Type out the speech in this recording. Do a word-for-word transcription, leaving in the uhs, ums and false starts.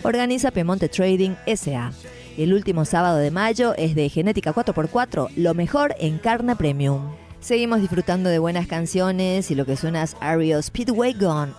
organiza Piemonte Trading S A. El último sábado de mayo es de Genética cuatro por cuatro, lo mejor en carne premium. Seguimos disfrutando de buenas canciones y lo que suena es R E O Speedway Gone,